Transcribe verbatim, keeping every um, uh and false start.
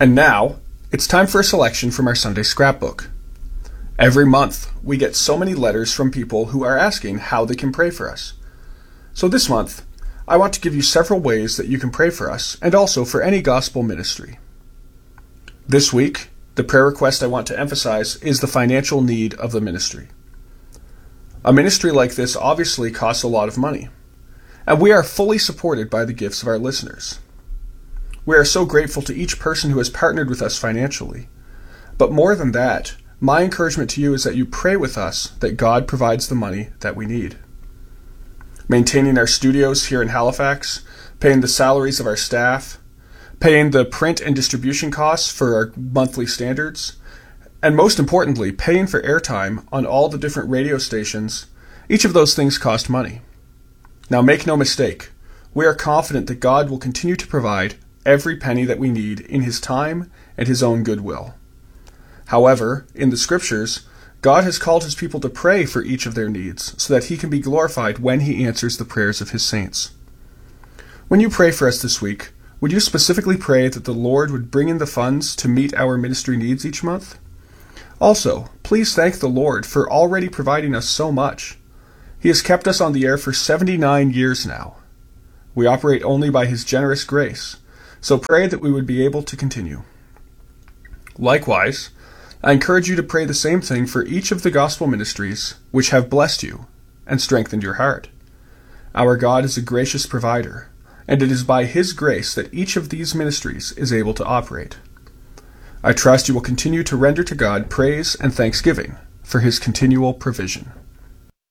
And now, it's time for a selection from our Sunday scrapbook. Every month, we get so many letters from people who are asking how they can pray for us. So this month, I want to give you several ways that you can pray for us and also for any gospel ministry. This week, the prayer request I want to emphasize is the financial need of the ministry. A ministry like this obviously costs a lot of money, and we are fully supported by the gifts of our listeners. We are so grateful to each person who has partnered with us financially. But more than that, my encouragement to you is that you pray with us that God provides the money that we need. Maintaining our studios here in Halifax, paying the salaries of our staff, paying the print and distribution costs for our monthly standards, and most importantly, paying for airtime on all the different radio stations, each of those things cost money. Now make no mistake, we are confident that God will continue to provide every penny that we need in His time and His own goodwill. However, in the Scriptures, God has called His people to pray for each of their needs so that He can be glorified when He answers the prayers of His saints. When you pray for us this week, would you specifically pray that the Lord would bring in the funds to meet our ministry needs each month? Also, please thank the Lord for already providing us so much. He has kept us on the air for seventy-nine years now. We operate only by His generous grace, so pray that we would be able to continue. Likewise, I encourage you to pray the same thing for each of the gospel ministries which have blessed you and strengthened your heart. Our God is a gracious provider, and it is by His grace that each of these ministries is able to operate. I trust you will continue to render to God praise and thanksgiving for His continual provision.